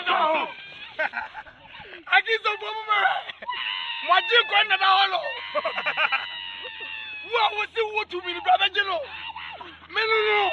Akizo bomu. Mwaji ko na da holo. Wo wo si wo tu mi ni baba jelo. Menu